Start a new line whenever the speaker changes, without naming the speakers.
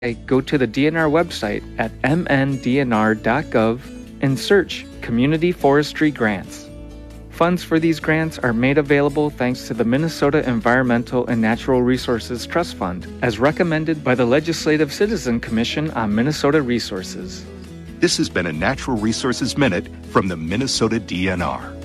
go to the DNR website at mndnr.gov and search Community Forestry Grants. Funds for these grants are made available thanks to the Minnesota Environmental and Natural Resources Trust Fund, as recommended by the Legislative Citizen Commission on Minnesota Resources.
This has been a Natural Resources Minute from the Minnesota DNR.